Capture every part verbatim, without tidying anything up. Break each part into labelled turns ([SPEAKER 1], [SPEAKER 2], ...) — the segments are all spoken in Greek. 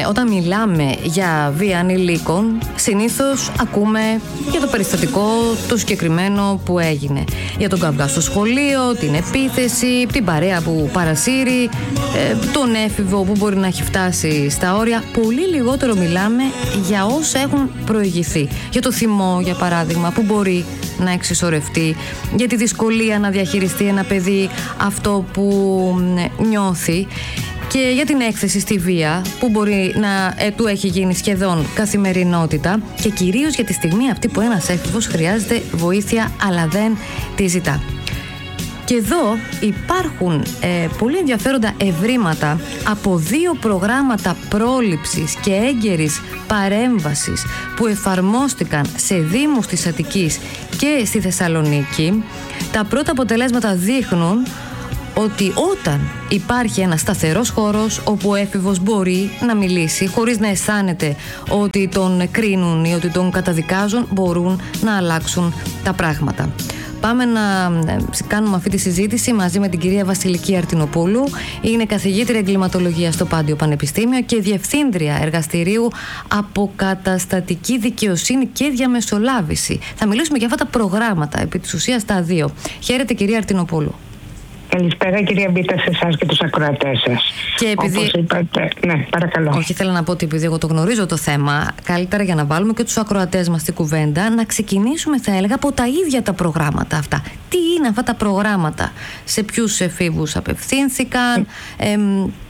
[SPEAKER 1] όταν μιλάμε για βία ανηλίκων, συνήθως ακούμε για το περιστατικό το συγκεκριμένο που έγινε. Για τον καυγά στο σχολείο, την επίθεση, την παρέα που παρασύρει, ε, τον έφηβο που μπορεί να έχει φτάσει στα όρια. Πολύ λιγότερο μιλάμε για όσα έχουν προηγηθεί. Για το θυμό, για παράδειγμα, που μπορεί να εξισορευτεί, για τη δυσκολία να διαχειριστεί ένα παιδί αυτό που νιώθει, και για την έκθεση στη βία που μπορεί να ε, του έχει γίνει σχεδόν καθημερινότητα, και κυρίως για τη στιγμή αυτή που ένας έφηβος χρειάζεται βοήθεια αλλά δεν τη ζητά. Και εδώ υπάρχουν ε, πολύ ενδιαφέροντα ευρήματα από δύο προγράμματα πρόληψης και έγκαιρης παρέμβασης που εφαρμόστηκαν σε δήμους της Αττικής και στη Θεσσαλονίκη. Τα πρώτα αποτελέσματα δείχνουν ότι όταν υπάρχει ένας σταθερός χώρος όπου ο έφηβος μπορεί να μιλήσει χωρίς να αισθάνεται ότι τον κρίνουν ή ότι τον καταδικάζουν, μπορούν να αλλάξουν τα πράγματα. Πάμε να κάνουμε αυτή τη συζήτηση μαζί με την κυρία Βασιλική Αρτινοπούλου. Είναι καθηγήτρια εγκληματολογίας στο Πάντιο Πανεπιστήμιο και διευθύντρια εργαστηρίου Αποκαταστατική Δικαιοσύνη και Διαμεσολάβηση. Θα μιλήσουμε για αυτά τα προγράμματα, επί της ουσίας τα δύο. Χαίρετε, κυρία Αρτινοπούλου.
[SPEAKER 2] Καλησπέρα, κυρία Μπίτα, σε εσάς και τους ακροατές σας.
[SPEAKER 1] Και επειδή...
[SPEAKER 2] Όπως είπατε... Ναι, παρακαλώ.
[SPEAKER 1] Όχι, θέλω να πω ότι επειδή εγώ το γνωρίζω το θέμα, καλύτερα για να βάλουμε και τους ακροατές μας στην κουβέντα, να ξεκινήσουμε, θα έλεγα, από τα ίδια τα προγράμματα αυτά. Τι είναι αυτά τα προγράμματα, σε ποιους εφήβους απευθύνθηκαν? Ε,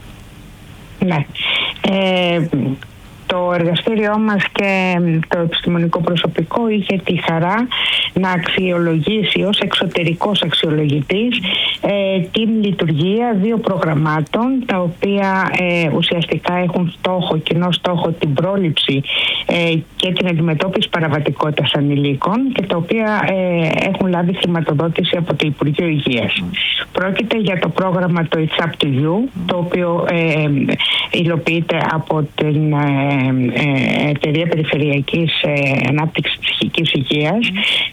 [SPEAKER 2] ναι. Ε, Το εργαστήριό μας και το επιστημονικό προσωπικό είχε τη χαρά να αξιολογήσει ως εξωτερικός αξιολογητής ε, την λειτουργία δύο προγραμμάτων, τα οποία ε, ουσιαστικά έχουν στόχο, κοινό στόχο, την πρόληψη ε, και την αντιμετώπιση παραβατικότητας ανηλίκων, και τα οποία ε, έχουν λάβει χρηματοδότηση από το Υπουργείο Υγείας. Mm. Πρόκειται για το πρόγραμμα το It's Up to You, το οποίο ε, υλοποιείται από την ε, Εταιρεία Περιφερειακής Ανάπτυξης Ψυχικής Υγείας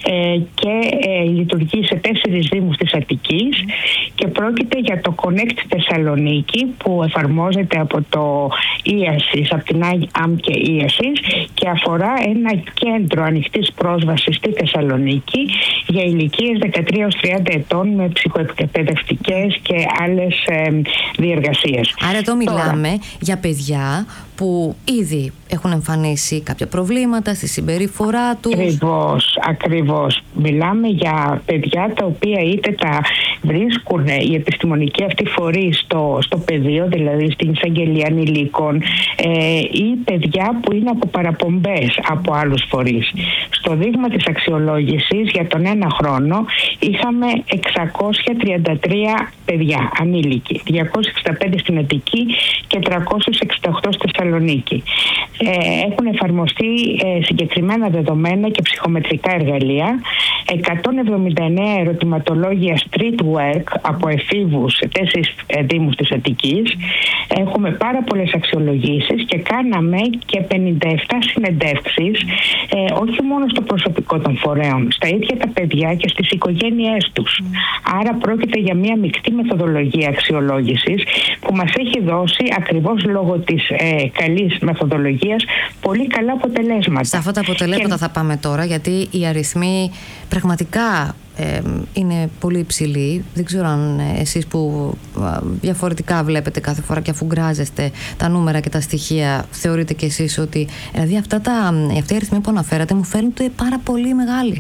[SPEAKER 2] και λειτουργεί σε τέσσερις δήμους της Αττικής, και πρόκειται για το Connect Θεσσαλονίκη, που εφαρμόζεται από το ΙΑΣΙΣ, από την ΑΜ και ΙΑΣΙΣ, και αφορά ένα κέντρο ανοιχτής πρόσβασης στη Θεσσαλονίκη για ηλικίες δεκατρία έως τριάντα ετών με ψυχοεκπαιδευτικές και άλλες διεργασίες.
[SPEAKER 1] Άρα εδώ μιλάμε Τώρα. για παιδιά που ήδη έχουν εμφανίσει κάποια προβλήματα στη συμπεριφορά τους.
[SPEAKER 2] Ακριβώς, ακριβώς. Μιλάμε για παιδιά τα οποία είτε τα βρίσκουν οι επιστημονικοί αυτοί φορείς στο, στο πεδίο, δηλαδή στην εισαγγελία ανηλίκων, ε, ή παιδιά που είναι από παραπομπές από άλλους φορείς. Στο δείγμα της αξιολόγησης για τον ένα χρόνο είχαμε εξακόσια τριάντα τρία παιδιά ανήλικοι, διακόσια εξήντα πέντε στην Αττική και τριακόσια εξήντα οκτώ στη Θεσσαλονίκη. Ε, έχουν εφαρμοστεί ε, συγκεκριμένα δεδομένα και ψυχομετρικά εργαλεία, εκατόν εβδομήντα εννέα ερωτηματολόγια street work από εφήβους σε τέσσερις ε, δήμους της Αττικής. Έχουμε πάρα πολλές αξιολογήσεις και κάναμε και πενήντα επτά συνεντεύξεις, ε, όχι μόνο στο προσωπικό των φορέων, στα ίδια τα παιδιά και στις οικογένειές τους. Mm. Άρα πρόκειται για μια μεικτή μεθοδολογία αξιολόγησης που μας έχει δώσει, ακριβώς λόγω της ε, καλής μεθοδολογίας, πολύ καλά αποτελέσματα.
[SPEAKER 1] Σε αυτά τα αποτελέσματα και... θα πάμε τώρα, γιατί οι αριθμοί πραγματικά ε, είναι πολύ υψηλοί. Δεν ξέρω αν εσείς που διαφορετικά βλέπετε κάθε φορά και αφού γκράζεστε τα νούμερα και τα στοιχεία, θεωρείτε κι εσείς ότι δηλαδή αυτά τα, αυτοί οι αριθμοί που αναφέρατε μου φαίνονται πάρα πολύ μεγάλοι.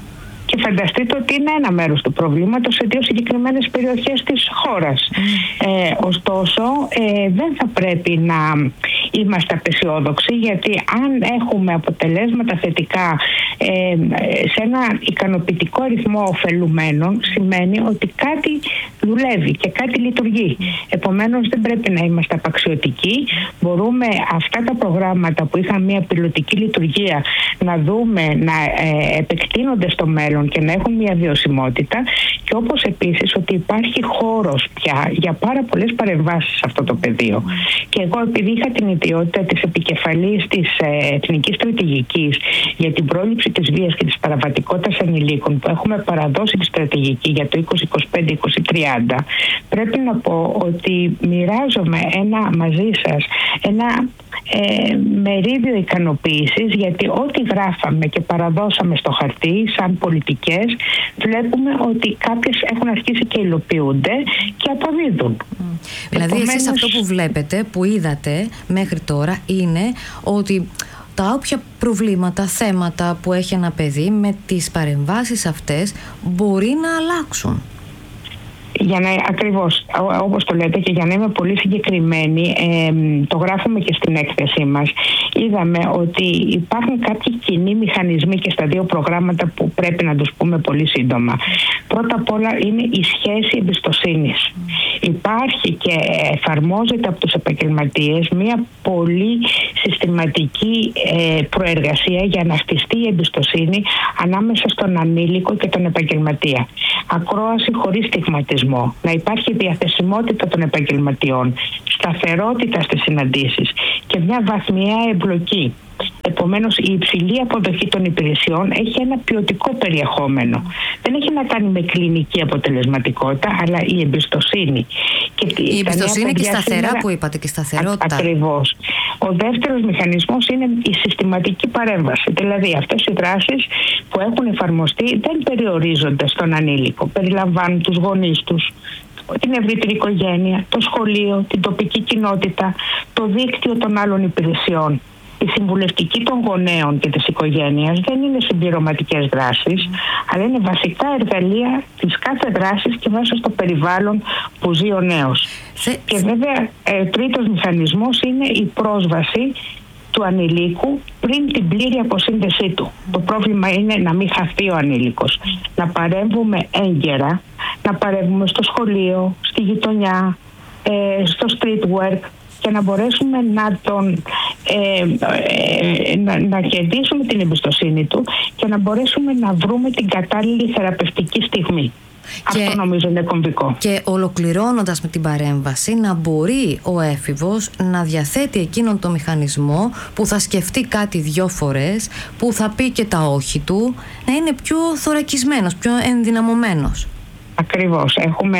[SPEAKER 2] Και φανταστείτε ότι είναι ένα μέρος του προβλήματος σε δύο συγκεκριμένες περιοχές της χώρας. Mm. Ε, ωστόσο, ε, δεν θα πρέπει να είμαστε απεσιόδοξοι, γιατί αν έχουμε αποτελέσματα θετικά ε, σε ένα ικανοποιητικό αριθμό ωφελουμένων, σημαίνει ότι κάτι δουλεύει και κάτι λειτουργεί. Επομένως, δεν πρέπει να είμαστε απαξιωτικοί. Μπορούμε αυτά τα προγράμματα που είχαν μια πιλωτική λειτουργία να δούμε να ε, επεκτείνονται στο μέλλον και να έχουν μια βιωσιμότητα, και όπως επίσης ότι υπάρχει χώρος πια για πάρα πολλές παρεμβάσεις σε αυτό το πεδίο. Mm. Και εγώ, επειδή είχα την ιδιότητα της επικεφαλής της ε, Εθνικής Στρατηγικής για την πρόληψη της βίας και της παραβατικότητας ανηλίκων, που έχουμε παραδώσει τη στρατηγική για το είκοσι είκοσι πέντε είκοσι τριάντα, πρέπει να πω ότι μοιράζομαι ένα μαζί σας ένα ε, μερίδιο ικανοποίησης, γιατί ό,τι γράφαμε και παραδώσαμε στο χαρτί σαν πολιτικές, βλέπουμε ότι κάποιες έχουν αρχίσει και υλοποιούνται και αποδίδουν.
[SPEAKER 1] Mm. Δηλαδή Επομένως... εσείς αυτό που βλέπετε, που είδατε μέχρι τώρα, είναι ότι τα όποια προβλήματα, θέματα που έχει ένα παιδί, με τις παρεμβάσεις αυτές μπορεί να αλλάξουν.
[SPEAKER 2] Για να, ακριβώς, όπως το λέτε, και για να είμαι πολύ συγκεκριμένη, ε, το γράφουμε και στην έκθεσή μας. Είδαμε ότι υπάρχουν κάποιοι κοινοί μηχανισμοί και στα δύο προγράμματα που πρέπει να τους πούμε πολύ σύντομα. Πρώτα απ' όλα είναι η σχέση εμπιστοσύνης. Υπάρχει και εφαρμόζεται από τους επαγγελματίες μια πολύ συστηματική ε, προεργασία για να χτιστεί η εμπιστοσύνη ανάμεσα στον ανήλικο και τον επαγγελματία. Ακρόαση χωρίς στιγματισμό, να υπάρχει διαθεσιμότητα των επαγγελματιών, σταθερότητα στις συναντήσεις και μια βαθμιαία εμπλοκή. Επομένως, η υψηλή αποδοχή των υπηρεσιών έχει ένα ποιοτικό περιεχόμενο. Δεν έχει να κάνει με κλινική αποτελεσματικότητα, αλλά η εμπιστοσύνη.
[SPEAKER 1] Και η εμπιστοσύνη και σταθερά σήμερα... που είπατε, και σταθερότητα.
[SPEAKER 2] Α, ακριβώς. Ο δεύτερος μηχανισμός είναι η συστηματική παρέμβαση. Δηλαδή, αυτές οι δράσεις που έχουν εφαρμοστεί δεν περιορίζονται στον ανήλικο. Περιλαμβάνουν τους γονείς τους, την ευρύτερη οικογένεια, το σχολείο, την τοπική κοινότητα, το δίκτυο των άλλων υπηρεσιών. Η συμβουλευτική των γονέων και της οικογένειας δεν είναι συμπληρωματικές δράσεις, mm. αλλά είναι βασικά εργαλεία της κάθε δράσης και μέσα στο περιβάλλον που ζει ο νέος. Σε... Και βέβαια, ε, τρίτος μηχανισμός είναι η πρόσβαση του ανηλίκου πριν την πλήρη αποσύνδεσή του. Mm. Το πρόβλημα είναι να μην χαθεί ο ανήλικος. Mm. Να παρέμβουμε έγκαιρα, να παρέμβουμε στο σχολείο, στη γειτονιά, ε, στο street work, και να μπορέσουμε να τον ε, ε, να, να κερδίσουμε την εμπιστοσύνη του και να μπορέσουμε να βρούμε την κατάλληλη θεραπευτική στιγμή. Και, αυτό νομίζω είναι κομβικό.
[SPEAKER 1] Και ολοκληρώνοντας με την παρέμβαση, να μπορεί ο έφηβος να διαθέτει εκείνον το μηχανισμό που θα σκεφτεί κάτι δυο φορές, που θα πει και τα όχι του, να είναι πιο θωρακισμένος, πιο ενδυναμωμένος.
[SPEAKER 2] Ακριβώς. Έχουμε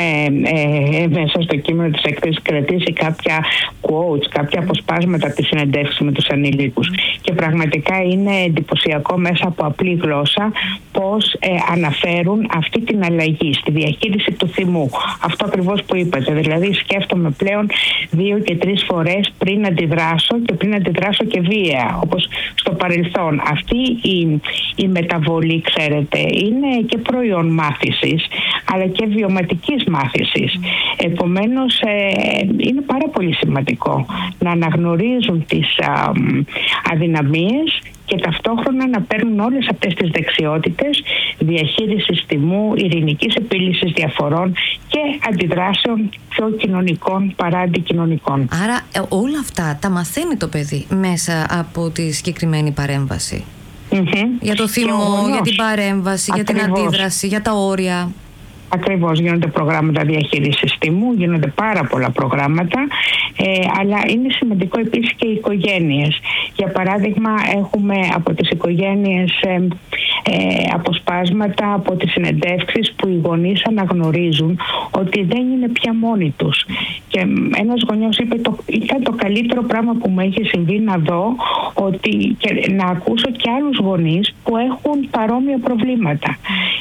[SPEAKER 2] ε, μέσα στο κείμενο της έκθεσης κρατήσει κάποια quotes, κάποια αποσπάσματα από τις συνεντεύξεις με τους ανηλίκους. Και πραγματικά είναι εντυπωσιακό μέσα από απλή γλώσσα πώς ε, αναφέρουν αυτή την αλλαγή στη διαχείριση του θυμού. Αυτό ακριβώς που είπατε. Δηλαδή σκέφτομαι πλέον δύο και τρεις φορές πριν αντιδράσω και πριν αντιδράσω και βία, όπως στο παρελθόν. Αυτή η, η μεταβολή, ξέρετε, είναι και προϊόν μάθησης, αλλά και βιωματικής μάθησης. Mm. Επομένως, ε, είναι πάρα πολύ σημαντικό να αναγνωρίζουν τις α, αδυναμίες και ταυτόχρονα να παίρνουν όλες αυτές τις δεξιότητες διαχείρισης θυμού, ειρηνικής επίλυσης διαφορών και αντιδράσεων πιο κοινωνικών παρά αντικοινωνικών.
[SPEAKER 1] Άρα ε, όλα αυτά τα μαθαίνει το παιδί μέσα από τη συγκεκριμένη παρέμβαση. Mm-hmm. Για το θυμό, για την παρέμβαση, ακριβώς, για την αντίδραση, για τα όρια.
[SPEAKER 2] Ακριβώς, γίνονται προγράμματα διαχείρισης θυμού, γίνονται πάρα πολλά προγράμματα, ε, αλλά είναι σημαντικό επίσης και οι οικογένειες. Για παράδειγμα, έχουμε από τις οικογένειες ε, ε, αποσπάσματα από τις συνεντεύξεις που οι γονείς αναγνωρίζουν ότι δεν είναι πια μόνοι τους. Και ένας γονιός είπε, το, ήταν το καλύτερο πράγμα που μου έχει συμβεί να δω, ότι, και να ακούσω και άλλους γονείς που έχουν παρόμοια προβλήματα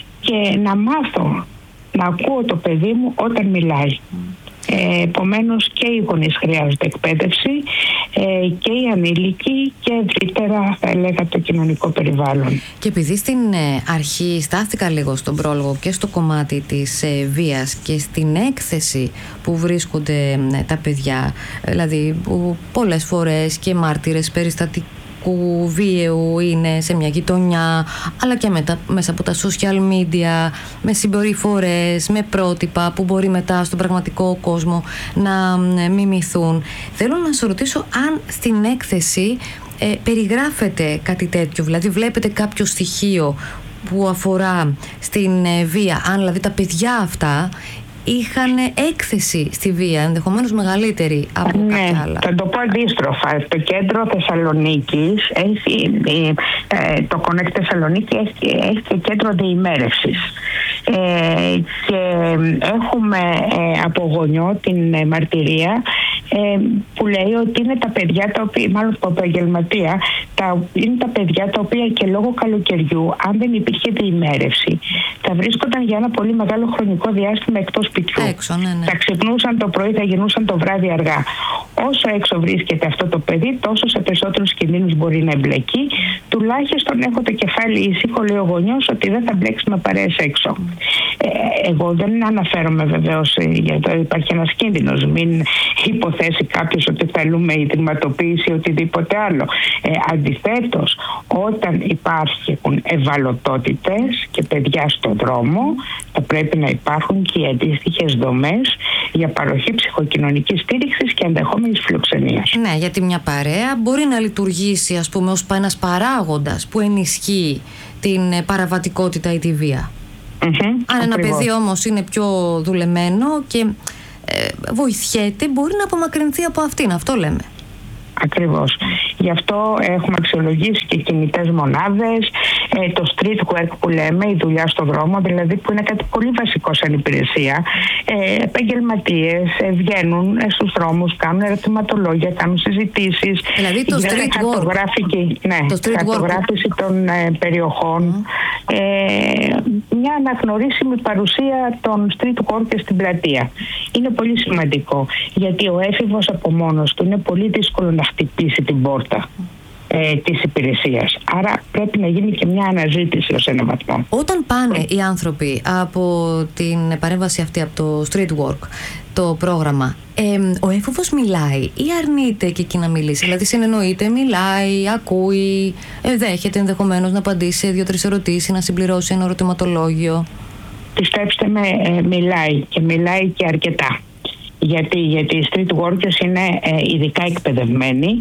[SPEAKER 2] και να μάθω να ακούω το παιδί μου όταν μιλάει. Ε, επομένως και οι γονείς χρειάζονται εκπαίδευση, ε, και οι ανήλικοι και ευρύτερα θα έλεγα το κοινωνικό περιβάλλον.
[SPEAKER 1] Και επειδή στην αρχή στάθηκα λίγο στον πρόλογο και στο κομμάτι της ε, βίας και στην έκθεση που βρίσκονται ε, τα παιδιά, δηλαδή που πολλές φορές και μάρτυρες περιστατικού βίαιου είναι σε μια γειτονιά, αλλά και μετά, μέσα από τα social media, με συμπεριφορές, με πρότυπα που μπορεί μετά στον πραγματικό κόσμο να μιμηθούν. Θέλω να σας ρωτήσω αν στην έκθεση ε, περιγράφεται κάτι τέτοιο, δηλαδή βλέπετε κάποιο στοιχείο που αφορά στην ε, βία, αν δηλαδή τα παιδιά αυτά είχαν έκθεση στη βία, ενδεχομένως μεγαλύτερη από
[SPEAKER 2] ναι,
[SPEAKER 1] κάποια άλλα.
[SPEAKER 2] Θα το πω αντίστροφα. Το κέντρο Θεσσαλονίκης, έχει, ε, το Connect Θεσσαλονίκη έχει, έχει και κέντρο διημέρευσης. Ε, και έχουμε ε, από γονιό την ε, μαρτυρία ε, που λέει ότι είναι τα παιδιά τα οποία, μάλλον από επαγγελματία, τα, είναι τα παιδιά τα οποία και λόγω καλοκαιριού, αν δεν υπήρχε διημέρευση, θα βρίσκονταν για ένα πολύ μεγάλο χρονικό διάστημα εκτός σπιτιού.
[SPEAKER 1] Έξω, ναι, ναι.
[SPEAKER 2] Θα ξυπνούσαν το πρωί, θα γινούσαν το βράδυ αργά. Όσο έξω βρίσκεται αυτό το παιδί, τόσο σε περισσότερους κινδύνους μπορεί να εμπλεκεί. Τουλάχιστον έχω το κεφάλι ήσυχο, λέει ο γονιός, ότι δεν θα μπλέξει με παρέες έξω. Ε, εγώ δεν αναφέρομαι βεβαίως, γιατί υπάρχει ένας κίνδυνος. Μην υποθέσει κάποιος ότι θέλουμε ιδρυματοποίηση ή οτιδήποτε άλλο. Ε, αντιθέτως, όταν υπάρχουν ευαλωτότητες και παιδιά στον δρόμο, θα πρέπει να υπάρχουν και οι αντίστοιχες δομές για παροχή ψυχοκοινωνικής στήριξης και ενδεχόμενης φιλοξενίας.
[SPEAKER 1] Ναι, γιατί μια παρέα μπορεί να λειτουργήσει, ας πούμε, ως ένας παράγοντας που ενισχύει την παραβατικότητα ή τη βία.
[SPEAKER 2] Mm-hmm,
[SPEAKER 1] Αν ένα
[SPEAKER 2] ακριβώς.
[SPEAKER 1] παιδί όμως είναι πιο δουλεμένο και ε, βοηθιέται, μπορεί να απομακρυνθεί από αυτήν. Αυτό λέμε.
[SPEAKER 2] Ακριβώς. Γι' αυτό έχουμε αξιολογήσει και κινητές μονάδες, ε, το street work που λέμε, η δουλειά στο δρόμο, δηλαδή που είναι κάτι πολύ βασικό σαν υπηρεσία. Ε, επαγγελματίες ε, βγαίνουν ε, στους δρόμους, κάνουν ερωτηματολόγια, κάνουν συζητήσεις.
[SPEAKER 1] Δηλαδή το street work.
[SPEAKER 2] Ναι,
[SPEAKER 1] το street
[SPEAKER 2] χαρτογράφηση work. των ε, περιοχών. Mm. Ε, μια αναγνωρίσιμη παρουσία των street work στην πλατεία. Είναι πολύ σημαντικό, γιατί ο έφηβος από μόνος του είναι πολύ δύσκολο να χτυπήσει την πόρτα ε, της υπηρεσίας. Άρα πρέπει να γίνει και μια αναζήτηση ως ένα βαθμό.
[SPEAKER 1] Όταν πάνε οι άνθρωποι από την παρέμβαση αυτή, από το street work, το πρόγραμμα, ε, ο έφηβος μιλάει ή αρνείται και εκεί να μιλήσει? Δηλαδή συνεννοείται, μιλάει, ακούει, ε, δέχεται ενδεχομένως να απαντήσει σε δύο-τρεις ερωτήσεις, να συμπληρώσει ένα ερωτηματολόγιο?
[SPEAKER 2] Πιστέψτε με, ε, μιλάει και μιλάει και αρκετά. Γιατί, γιατί οι street workers είναι ε, ειδικά εκπαιδευμένοι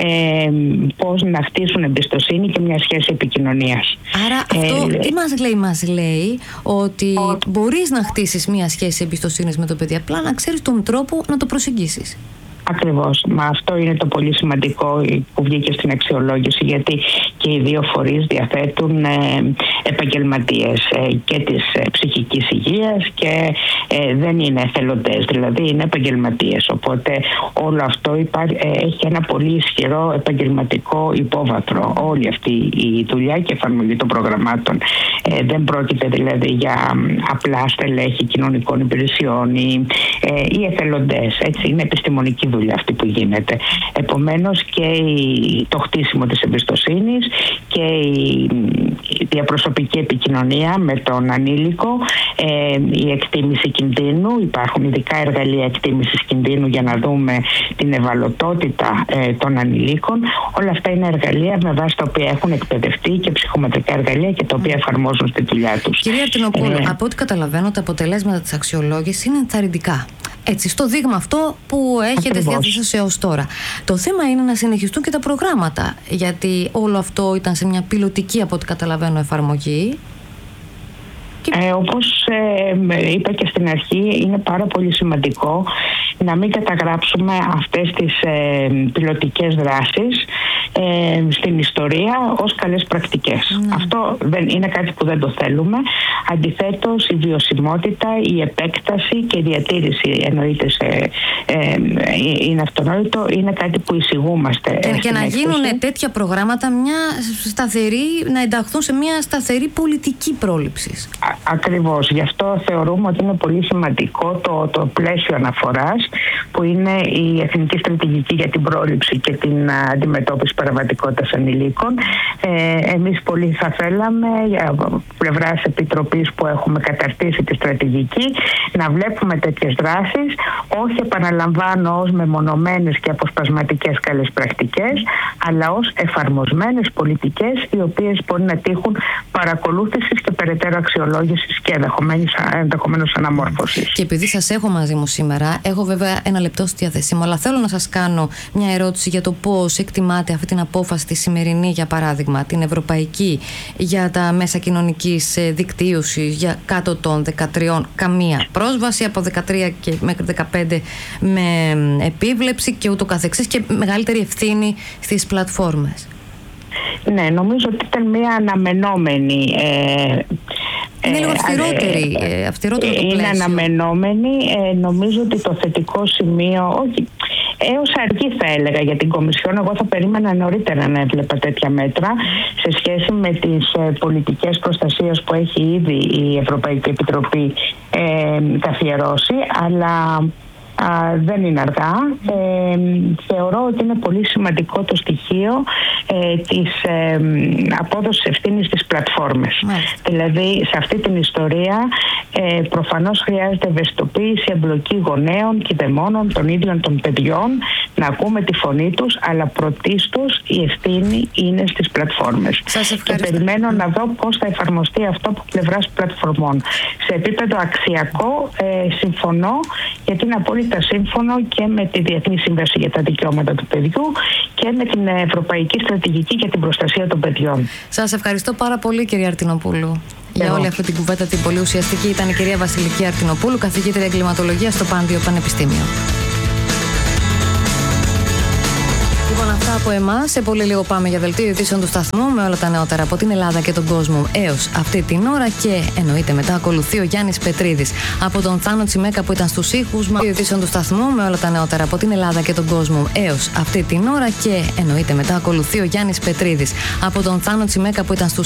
[SPEAKER 2] ε, πώς να χτίσουν εμπιστοσύνη και μια σχέση επικοινωνίας.
[SPEAKER 1] Άρα αυτό
[SPEAKER 2] ε,
[SPEAKER 1] τι μας λέει? Μας λέει ότι ο... μπορείς να χτίσεις μια σχέση εμπιστοσύνης με το παιδί, απλά να ξέρεις τον τρόπο να το προσεγγίσεις.
[SPEAKER 2] Ακριβώς. Μα αυτό είναι το πολύ σημαντικό που βγήκε στην αξιολόγηση, γιατί και οι δύο φορείς διαθέτουν ε, επαγγελματίες ε, και της ε, ψυχικής υγείας και ε, δεν είναι εθελοντές, δηλαδή είναι επαγγελματίες. Οπότε όλο αυτό υπά, ε, έχει ένα πολύ ισχυρό επαγγελματικό υπόβαθρο. Όλη αυτή η δουλειά και εφαρμογή των προγραμμάτων. Ε, δεν πρόκειται δηλαδή για απλά στελέχη κοινωνικών υπηρεσιών ή, ε, ή εθελοντές. Έτσι, είναι επιστημονική δουλειά αυτή που γίνεται. Επομένως και η, το χτίσιμο της εμπιστοσύνης και η, η διαπροσωπική επικοινωνία με τον ανήλικο, ε, η εκτίμηση κινδύνου, υπάρχουν ειδικά εργαλεία εκτίμησης κινδύνου για να δούμε την ευαλωτότητα ε, των ανηλίκων. Όλα αυτά είναι εργαλεία με βάση τα οποία έχουν εκπαιδευτεί και ψυχομετρικά εργαλεία και τα οποία εφαρμόζουν στη δουλειά τους.
[SPEAKER 1] Κυρία Αρτινοπούλου, ε, από ό,τι καταλαβαίνω, τα αποτελέσματα της αξιολόγησης είναι ενθαρρυντικά. Έτσι, στο δείγμα αυτό που έχετε στη διάθεσή σας έως τώρα. Το θέμα είναι να συνεχιστούν και τα προγράμματα, γιατί όλο αυτό ήταν σε μια πιλωτική, από ό,τι καταλαβαίνω, εφαρμογή.
[SPEAKER 2] Ε, όπως ε, είπα και στην αρχή, είναι πάρα πολύ σημαντικό να μην καταγράψουμε αυτές τις ε, πιλωτικές δράσεις ε, στην ιστορία ως καλές πρακτικές. Mm. Αυτό δεν, είναι κάτι που δεν το θέλουμε. Αντιθέτως, η βιωσιμότητα, η επέκταση και η διατήρηση, εννοείται σε, ε, είναι αυτονόητο, είναι κάτι που εισηγούμαστε.
[SPEAKER 1] Και, και να γίνουν τέτοια προγράμματα μια σταθερή, να ενταχθούν σε μια σταθερή πολιτική πρόληψης.
[SPEAKER 2] Ακριβώς. Γι' αυτό θεωρούμε ότι είναι πολύ σημαντικό το, το πλαίσιο αναφοράς, που είναι η Εθνική Στρατηγική για την Πρόληψη και την Αντιμετώπιση Παραβατικότητας Ανηλίκων. Ε, εμείς πολύ θα θέλαμε, από πλευράς Επιτροπής που έχουμε καταρτήσει τη στρατηγική, να βλέπουμε τέτοιες δράσεις, όχι επαναλαμβάνω ως μεμονωμένες και αποσπασματικές καλές πρακτικές, αλλά ως εφαρμοσμένες πολιτικές, οι οποίες μπορεί να τύχουν παρακολούθησης και περαιτέρω αξιολόγησης και ενδεχομένως αναμόρφωσης.
[SPEAKER 1] Και επειδή σας έχω μαζί μου σήμερα, έχω βέβαια ένα λεπτό στη διάθεσή μου, αλλά θέλω να σας κάνω μια ερώτηση για το πώς εκτιμάτε αυτή την απόφαση τη σημερινή, για παράδειγμα, την ευρωπαϊκή, για τα μέσα κοινωνικής δικτύωσης για κάτω των δεκατρία, καμία πρόσβαση, από δεκατρία και μέχρι δεκαπέντε με επίβλεψη και ούτω καθεξής, και μεγαλύτερη ευθύνη στις πλατφόρμες?
[SPEAKER 2] Ναι, νομίζω ότι ήταν μια αναμενόμενη. Ε,
[SPEAKER 1] είναι λίγο αυστηρότερη, ε, αυστηρότερο το πλαίσιο.
[SPEAKER 2] Είναι αναμενόμενη. Ε, νομίζω ότι το θετικό σημείο, όχι, έως αργή θα έλεγα για την Κομισιόν. Εγώ θα περίμενα νωρίτερα να έβλεπα τέτοια μέτρα σε σχέση με τις ε, πολιτικές προστασίας που έχει ήδη η Ευρωπαϊκή Επιτροπή ε, καθιερώσει, αλλά Α, δεν είναι αργά. Ε, θεωρώ ότι είναι πολύ σημαντικό το στοιχείο ε, της ε, απόδοσης ευθύνης στις πλατφόρμες. Μάλιστα. Δηλαδή, σε αυτή την ιστορία ε, προφανώς χρειάζεται ευαισθητοποίηση, εμπλοκή γονέων, κηδεμόνων, των ίδιων των παιδιών, να ακούμε τη φωνή τους, αλλά πρωτίστως η ευθύνη είναι στις πλατφόρμες.
[SPEAKER 1] Σας ευχαριστώ.
[SPEAKER 2] Και περιμένω να δω πώς θα εφαρμοστεί αυτό από πλευράς πλατφορμών. Σε επίπεδο αξιακό, ε, συμφωνώ, γιατί είναι απόλυτα σύμφωνο και με τη Διεθνή Σύμβαση για τα Δικαιώματα του Παιδιού και με την Ευρωπαϊκή Στρατηγική για την Προστασία των Παιδιών.
[SPEAKER 1] Σας ευχαριστώ πάρα πολύ, κυρία Αρτινοπούλου, για Εγώ. όλη αυτή την κουβέντα την πολύ ουσιαστική. Ήταν η κυρία Βασιλική Αρτινοπούλου, καθηγήτρια εγκληματολογίας στο Πάντιο Πανεπιστήμιο. Λοιπόν, αυτά από εμάς. Σε πολύ λίγο πάμε για δελτίο ειδήσεων του σταθμού με όλα τα νεότερα από την Ελλάδα και τον κόσμο έως αυτή την ώρα, και εννοείται μετά ακολουθεί ο Γιάννης Πετρίδης. Από τον Θάνο Τσιμέκα που ήταν στους ήχους, με ειδήσεων του σταθμού με όλα τα νεότερα από την Ελλάδα και τον κόσμο έως αυτή την ώρα, και εννοείται μετά ακολουθεί ο Γιάννης Πετρίδης. Από τον Θάνο Τσιμέκα που ήταν στους